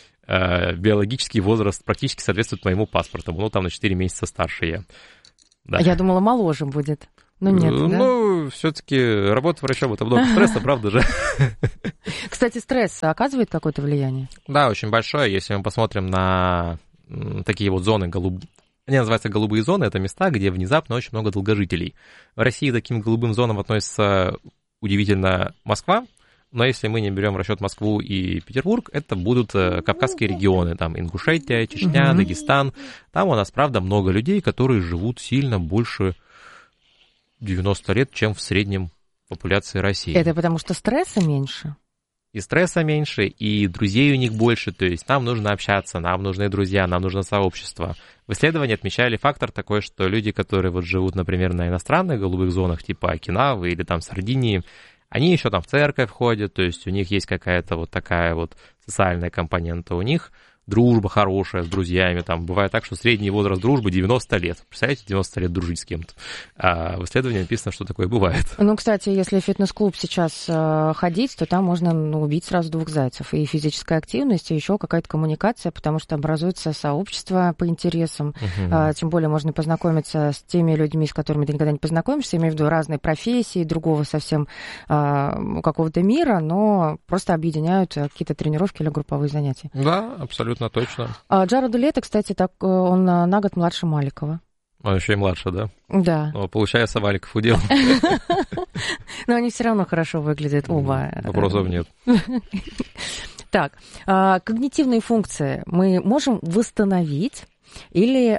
э, биологический возраст практически соответствует моему паспорту. Ну, там на четыре месяца старше я. Да. Я думала, моложе будет. Ну, нет, ну, да? Все-таки работа врачом — это много стресса, правда же? Кстати, стресс оказывает какое-то влияние? Да, очень большое. Если мы посмотрим на такие вот зоны, голуб... они называются голубые зоны, это места, где внезапно очень много долгожителей. В России таким голубым зонам относится удивительно Москва, но если мы не берем в расчет Москву и Петербург, это будут кавказские регионы, там Ингушетия, Чечня, угу. Дагестан. Там у нас, правда, много людей, которые живут сильно больше девяносто лет, чем в среднем популяции России. Это потому что стресса меньше? И стресса меньше, и друзей у них больше, то есть нам нужно общаться, нам нужны друзья, нам нужно сообщество. В исследовании отмечали фактор такой, что люди, которые вот живут, например, на иностранных голубых зонах, типа Окинавы или там Сардинии, они еще там в церковь ходят, то есть у них есть какая-то вот такая вот социальная компонента, у них дружба хорошая с друзьями, там бывает так, что средний возраст дружбы девяносто лет. Представляете, девяносто лет дружить с кем-то. А в исследовании написано, что такое бывает. Ну, кстати, если в фитнес-клуб сейчас э, ходить, то там можно ну, убить сразу двух зайцев. И физическая активность, и еще какая-то коммуникация, потому что образуется сообщество по интересам. Угу. А, тем более можно познакомиться с теми людьми, с которыми ты никогда не познакомишься, имею в виду разные профессии, другого совсем а, какого-то мира, но просто объединяют какие-то тренировки или групповые занятия. Да, абсолютно точно. А Джареду Лето, кстати, так, он на год младше Маликова. Он еще и младше, да? Да. Ну, получается, Валиков удел. Но они все равно хорошо выглядят оба. Вопросов нет. Так, когнитивные функции мы можем восстановить или,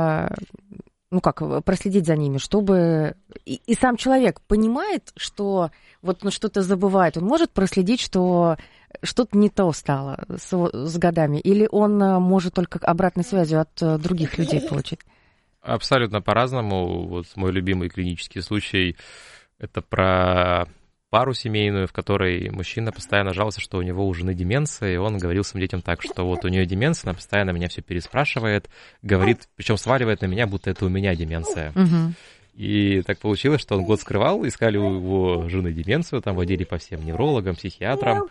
ну как, проследить за ними, чтобы... И, и сам человек понимает, что вот он что-то забывает, он может проследить, что что-то не то стало с, с годами, или он может только обратной связью от других людей получить? Абсолютно по-разному. Вот мой любимый клинический случай — это про пару семейную, в которой мужчина постоянно жаловался, что у него у жены деменция, и он говорил своим детям так, что вот у нее деменция, она постоянно меня все переспрашивает, говорит, причем сваливает на меня, будто это у меня деменция. Угу. И так получилось, что он год скрывал, искали у его жены деменцию, там водили по всем неврологам, психиатрам.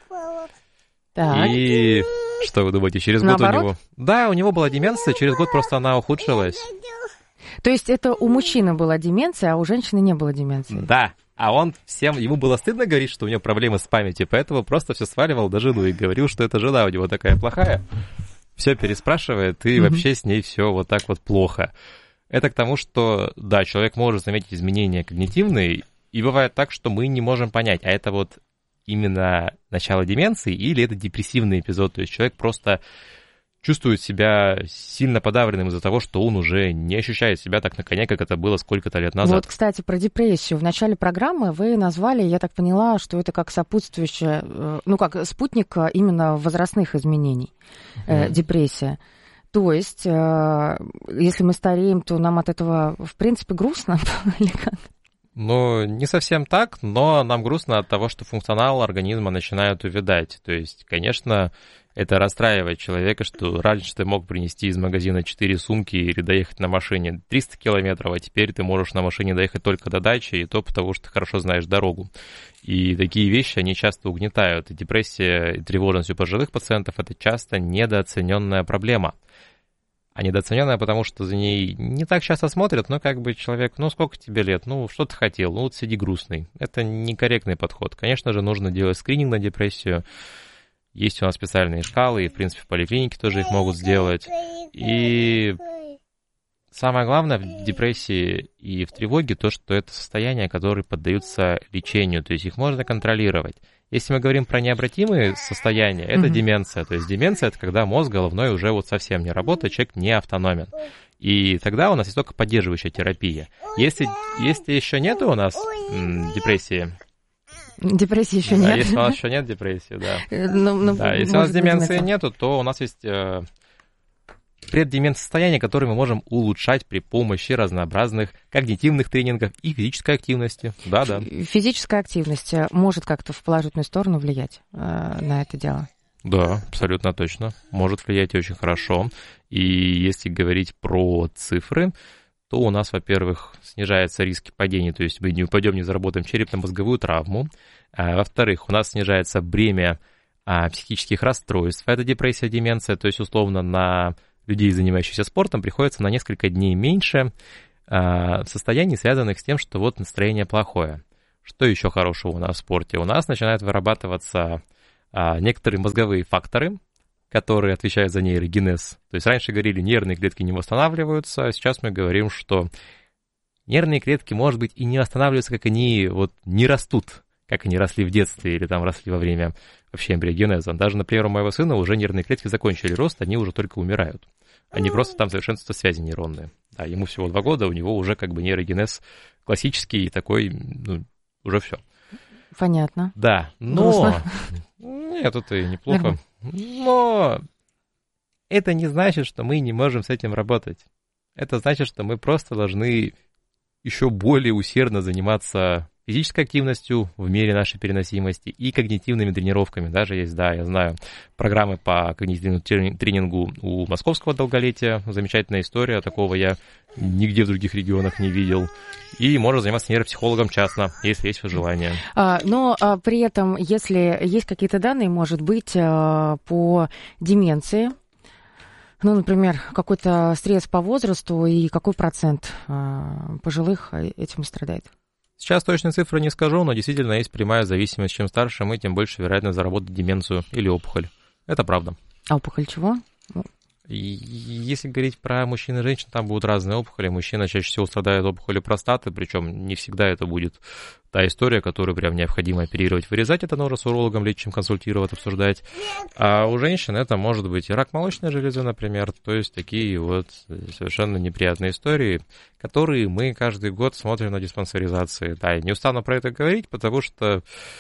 Так. И что вы думаете, через год Наоборот? у него... Да, у него была деменция, через год просто она ухудшилась. То есть это у мужчины была деменция, а у женщины не было деменции? Да, а он всем, ему было стыдно говорить, что у него проблемы с памятью, поэтому просто все сваливал на жену и говорил, что эта жена у него такая плохая, все переспрашивает, и mm-hmm. вообще с ней все вот так вот плохо. Это к тому, что, да, человек может заметить изменения когнитивные, и бывает так, что мы не можем понять, а это вот именно начало деменции или это депрессивный эпизод, то есть человек просто чувствует себя сильно подавленным из-за того, что он уже не ощущает себя так на коне, как это было сколько-то лет назад. Вот, кстати, про депрессию. В начале программы вы назвали, я так поняла, что это как сопутствующее, ну, как спутник именно возрастных изменений, mm-hmm. э, депрессия. То есть, э, если мы стареем, то нам от этого, в принципе, грустно или как? Ну, не совсем так, но нам грустно от того, что функционал организма начинает увядать. То есть, конечно, это расстраивает человека, что раньше ты мог принести из магазина четыре сумки или доехать на машине триста километров, а теперь ты можешь на машине доехать только до дачи, и то потому, что ты хорошо знаешь дорогу. И такие вещи, они часто угнетают. И депрессия и тревожность у пожилых пациентов – это часто недооцененная проблема. А недооцененная, потому что за ней не так часто смотрят, но как бы человек, ну сколько тебе лет, ну что ты хотел, ну вот сиди грустный. Это некорректный подход. Конечно же, нужно делать скрининг на депрессию. Есть у нас специальные шкалы, и в принципе в поликлинике тоже их могут сделать. И самое главное в депрессии и в тревоге то, что это состояния, которые поддаются лечению, то есть их можно контролировать. Если мы говорим про необратимые состояния, это mm-hmm. деменция. То есть деменция – это когда мозг головной уже вот совсем не работает, человек не автономен. И тогда у нас есть только поддерживающая терапия. Если, если еще нет у нас м, депрессии... Депрессии еще да, нет. Если у нас еще нет депрессии, да. Ну, ну, да если у нас деменции нету, то у нас есть э, преддеменция состояния, которые мы можем улучшать при помощи разнообразных когнитивных тренингов и физической активности. Да, да. Физическая активность может как-то в положительную сторону влиять э, на это дело? Да, абсолютно точно. Может влиять и очень хорошо. И если говорить про цифры, то у нас, во-первых, снижаются риски падения, то есть мы не упадем, не заработаем черепно-мозговую травму. А, во-вторых, у нас снижается бремя а, психических расстройств. Это депрессия, деменция, то есть условно на людей, занимающихся спортом, приходится на несколько дней меньше а, состояний, связанных с тем, что вот настроение плохое. Что еще хорошего у нас в спорте? У нас начинают вырабатываться а, некоторые мозговые факторы, которые отвечают за нейрогенез. То есть раньше говорили, нервные клетки не восстанавливаются, а сейчас мы говорим, что нервные клетки, может быть, и не восстанавливаются, как они вот не растут, как они росли в детстве или там росли во время вообще эмбриогенеза. Даже, например, у моего сына уже нервные клетки закончили рост, они уже только умирают. Они просто там совершенствуются связи нейронные. Да, ему всего два года, у него уже как бы нейрогенез классический такой, ну, уже все. Понятно. Да, но... Нет, это и неплохо. Но это не значит, что мы не можем с этим работать. Это значит, что мы просто должны еще более усердно заниматься физической активностью в мере нашей переносимости и когнитивными тренировками. Даже есть, да, я знаю, программы по когнитивному тренингу у Московского долголетия. Замечательная история, такого я нигде в других регионах не видел. И можно заниматься нейропсихологом частно, если есть желание. А, но а, при этом, если есть какие-то данные, может быть, а, по деменции, ну, например, какой-то срез по возрасту и какой процент а, пожилых этим страдает? Сейчас точные цифры не скажу, но действительно есть прямая зависимость. Чем старше мы, тем больше вероятность заработать деменцию или опухоль. Это правда. А опухоль чего? Если говорить про мужчин и женщин, там будут разные опухоли. Мужчина чаще всего страдает опухолью простаты, причем не всегда это будет та история, которую прям необходимо оперировать, вырезать. Это нужно с урологом лечащим консультировать, обсуждать. А у женщин это может быть и рак молочной железы, например. То есть такие вот совершенно неприятные истории, которые мы каждый год смотрим на диспансеризации. Да, я не устану про это говорить, потому что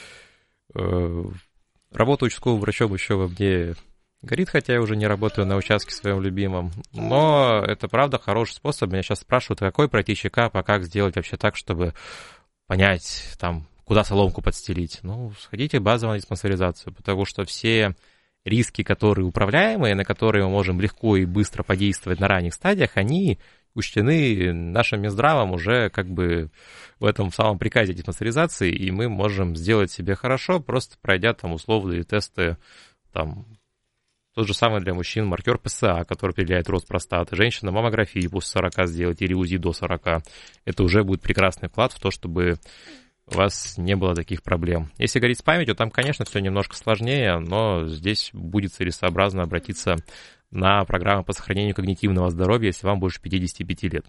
э, работа участковым врачом еще во мне горит, хотя я уже не работаю на участке своем любимом. Но это, правда, хороший способ. Меня сейчас спрашивают, какой пройти чекап, а как сделать вообще так, чтобы понять, там, куда соломку подстелить. Ну, сходите в базовую диспансеризацию, потому что все риски, которые управляемые, на которые мы можем легко и быстро подействовать на ранних стадиях, они учтены нашим Минздравом уже как бы в этом самом приказе диспансеризации, и мы можем сделать себе хорошо, просто пройдя там условные тесты, там, тот же самый для мужчин маркер ПСА, который определяет рост простаты. Женщина маммографию после сорока сделать или УЗИ до сорока. Это уже будет прекрасный вклад в то, чтобы у вас не было таких проблем. Если говорить с памятью, там, конечно, все немножко сложнее, но здесь будет целесообразно обратиться на программу по сохранению когнитивного здоровья, если вам больше пятидесяти пяти лет.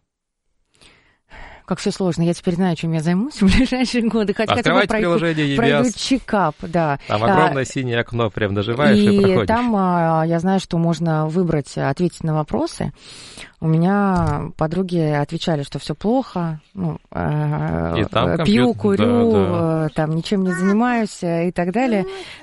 Как все сложно. Я теперь знаю, чем я займусь в ближайшие годы. Хотя Открывайте приложение и би пройду эй эс. Чекап, да. Там огромное а, синее окно, прям нажимаешь и, и проходишь. И там а, я знаю, что можно выбрать, ответить на вопросы. У меня подруги отвечали, что все плохо, ну, э, пью, курю, да, да. Там ничем не занимаюсь и так далее.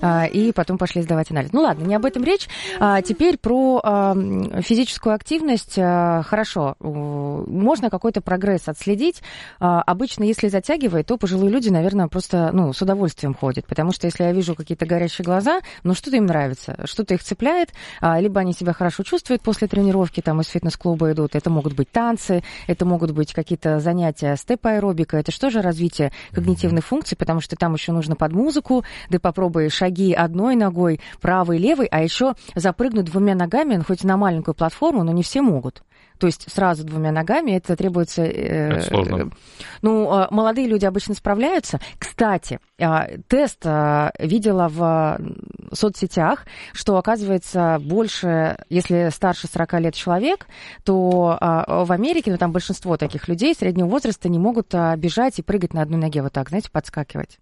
И потом пошли сдавать анализ. Ну ладно, не об этом речь. А теперь про физическую активность. Хорошо, можно какой-то прогресс отследить. Обычно, если затягивает, то пожилые люди, наверное, просто ну, с удовольствием ходят. Потому что если я вижу какие-то горящие глаза, ну что-то им нравится, что-то их цепляет, либо они себя хорошо чувствуют после тренировки, там из фитнес-клуба идут. Это могут быть танцы, это могут быть какие-то занятия степ-аэробика. Это что же развитие когнитивных функций, потому что там еще нужно под музыку, да попробуй шаги одной ногой, правой, левой, а еще запрыгнуть двумя ногами, ну, хоть на маленькую платформу, но не все могут. То есть сразу двумя ногами это требуется... Э, это сложно. Ну, молодые люди обычно справляются. Кстати, тест видела в соцсетях, что, оказывается, больше, если старше сорока лет человек, то в Америке, ну, там большинство таких людей среднего возраста не могут бежать и прыгать на одной ноге вот так, знаете, подскакивать.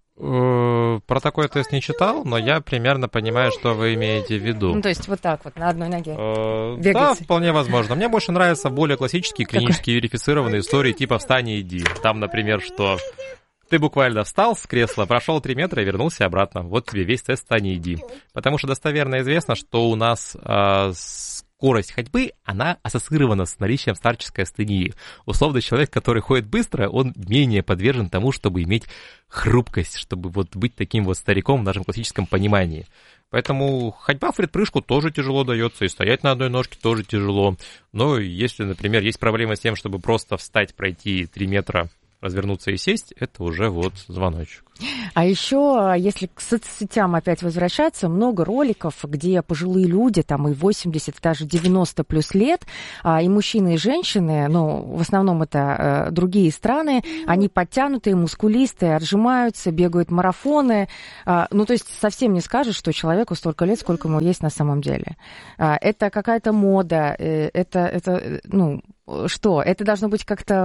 Про такой тест не читал, но я примерно понимаю, что вы имеете в виду. Ну, то есть вот так вот, на одной ноге. Э, да, вполне возможно. Мне больше нравятся более классические, клинически верифицированные истории типа «Встань и иди». Там, например, что ты буквально встал с кресла, прошел три метра и вернулся обратно. Вот тебе весь тест «Встань и иди». Потому что достоверно известно, что у нас э, скорость ходьбы, она ассоциирована с наличием старческой астении. Условно, человек, который ходит быстро, он менее подвержен тому, чтобы иметь хрупкость, чтобы вот быть таким вот стариком в нашем классическом понимании. Поэтому ходьба в предпрыжку тоже тяжело дается, и стоять на одной ножке тоже тяжело. Но если, например, есть проблема с тем, чтобы просто встать, пройти три метра, развернуться и сесть, это уже вот звоночек. А еще, если к соцсетям опять возвращаться, много роликов, где пожилые люди, там и восемьдесят, даже девяносто плюс лет, и мужчины, и женщины, ну, в основном это другие страны, они подтянутые, мускулистые, отжимаются, бегают марафоны. Ну, то есть совсем не скажешь, что человеку столько лет, сколько ему есть на самом деле. Это какая-то мода, это, это ну, что? Это должно быть как-то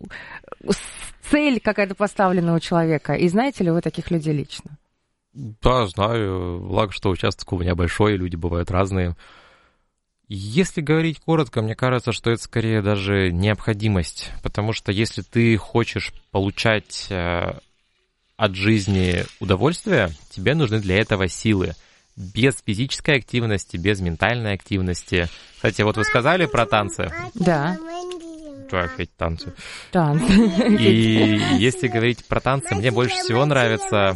цель какая-то поставлена у человека. И знаете ли вы таких людей лично? Да, знаю. Благо, что участок у меня большой, люди бывают разные. Если говорить коротко, мне кажется, что это скорее даже необходимость. Потому что если ты хочешь получать от жизни удовольствие, тебе нужны для этого силы. Без физической активности, без ментальной активности. Кстати, вот вы сказали про танцы. Да. Что, Федь, танцы? Танцы. И если говорить про танцы, мне больше всего нравится...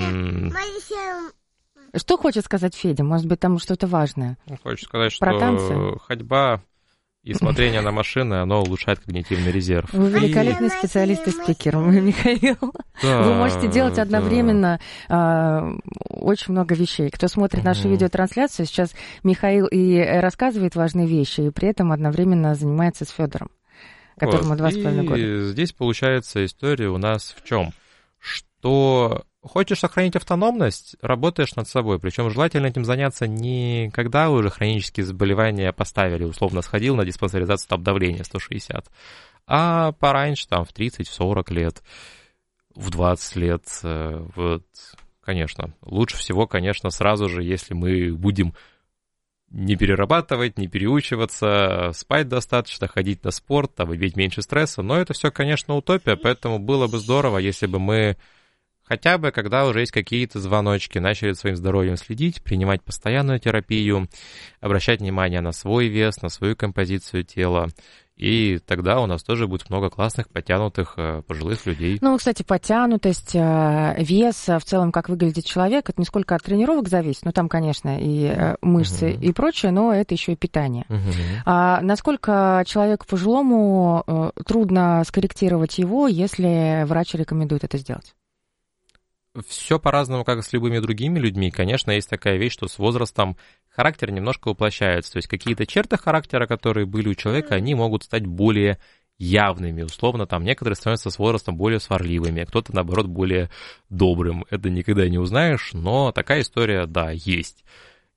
Что хочет сказать Федя? Может быть, там что-то важное? Хочет сказать, про что танцы? Ходьба и смотрение на машины, оно улучшает когнитивный резерв. Вы великолепный и... специалист и спикер, Михаил. Да, вы можете делать одновременно да. э, очень много вещей. Кто смотрит угу. нашу видеотрансляцию, сейчас Михаил и рассказывает важные вещи, и при этом одновременно занимается с Федором, которому вот. два с половиной года. И здесь получается история у нас в чем? Что Хочешь сохранить автономность, работаешь над собой. Причем желательно этим заняться не когда уже хронические заболевания поставили, условно сходил на диспансеризацию, там давление сто шестьдесят, а пораньше, там в тридцать, в сорок лет, в двадцать лет. Вот, конечно, лучше всего, конечно, сразу же, если мы будем не перерабатывать, не переучиваться, спать достаточно, ходить на спорт, там, иметь меньше стресса. Но это все, конечно, утопия, поэтому было бы здорово, если бы мы хотя бы, когда уже есть какие-то звоночки, начали за своим здоровьем следить, принимать постоянную терапию, обращать внимание на свой вес, на свою композицию тела. И тогда у нас тоже будет много классных, подтянутых, пожилых людей. Ну, кстати, подтянутость, вес, в целом, как выглядит человек, это не сколько от тренировок зависит, ну, там, конечно, и мышцы, uh-huh. и прочее, но это еще и питание. Uh-huh. А насколько человеку пожилому трудно скорректировать его, если врач рекомендует это сделать? Все по-разному, как и с любыми другими людьми. Конечно, есть такая вещь, что с возрастом характер немножко уплощается. То есть какие-то черты характера, которые были у человека, они могут стать более явными. Условно, там некоторые становятся с возрастом более сварливыми, а кто-то, наоборот, более добрым. Это никогда не узнаешь, но такая история, да, есть.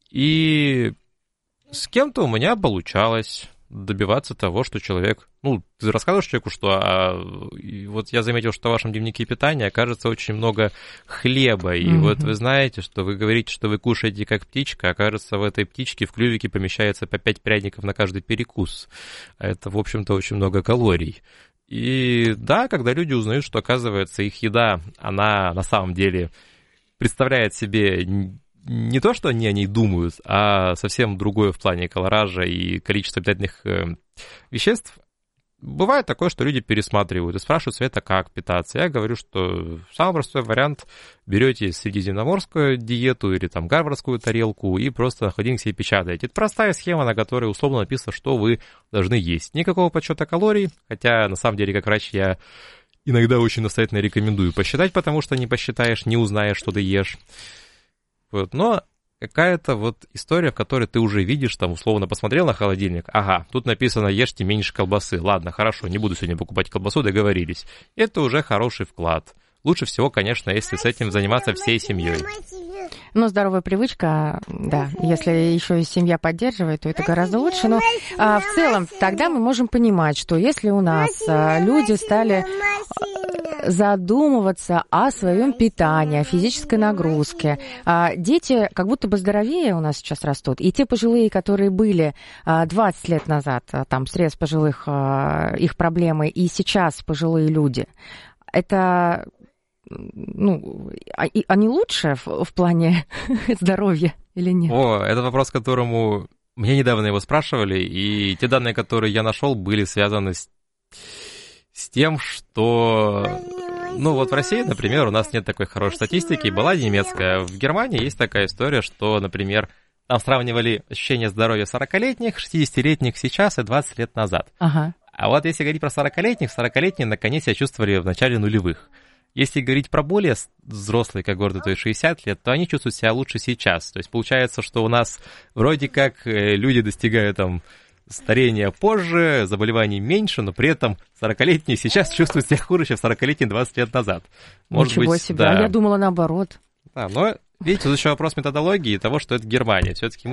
И с кем-то у меня получалось добиваться того, что человек... Ну, ты рассказываешь человеку, что... А, вот я заметил, что в вашем дневнике питания окажется очень много хлеба. И mm-hmm. вот вы знаете, что вы говорите, что вы кушаете как птичка, окажется, в этой птичке в клювике помещается по пять пряников на каждый перекус. Это, в общем-то, очень много калорий. И да, когда люди узнают, что, оказывается, их еда, она на самом деле представляет себе... Не то, что они о ней думают, а совсем другое в плане колоража и количества питательных э, веществ. Бывает такое, что люди пересматривают и спрашивают Света, как питаться. Я говорю, что самый простой вариант: берете средиземноморскую диету или там гарвардскую тарелку и просто на холодильник себе печатаете. Это простая схема, на которой условно написано, что вы должны есть. Никакого подсчета калорий, хотя на самом деле как врач я иногда очень настоятельно рекомендую посчитать, потому что не посчитаешь, не узнаешь, что ты ешь. Вот, но какая-то вот история, в которой ты уже видишь, там, условно, посмотрел на холодильник, ага, тут написано ешьте меньше колбасы, ладно, хорошо, не буду сегодня покупать колбасу, договорились. Это уже хороший вклад. Лучше всего, конечно, если с этим заниматься всей семьей. Ну, здоровая привычка, да, если еще и семья поддерживает, то это гораздо лучше. Но а, в целом тогда мы можем понимать, что если у нас а, люди стали задумываться о своем питании, о физической нагрузке, а, дети как будто бы здоровее у нас сейчас растут. И те пожилые, которые были а, двадцать лет назад, а, там, срез пожилых, а, их проблемы, и сейчас пожилые люди, это... Ну, они лучше в, в плане здоровья или нет? О, это вопрос, которому мне недавно его спрашивали, и те данные, которые я нашел, были связаны с, с тем, что... Ну, вот в России, например, у нас нет такой хорошей статистики, была немецкая. В Германии есть такая история, что, например, там сравнивали ощущение здоровья сорокалетних, шестидесятилетних сейчас и двадцать лет назад. Ага. А вот если говорить про сорокалетних, сорокалетние наконец себя чувствовали в начале нулевых. Если говорить про более взрослые когорты, то есть шестьдесят лет, то они чувствуют себя лучше сейчас. То есть получается, что у нас вроде как люди достигают там старения позже, заболеваний меньше, но при этом сорокалетние сейчас чувствуют себя хуже, чем сорокалетние двадцать лет назад. Может Ничего быть, себе, да. А я думала наоборот. Да, но видите, тут еще вопрос методологии и того, что это Германия. Все-таки мы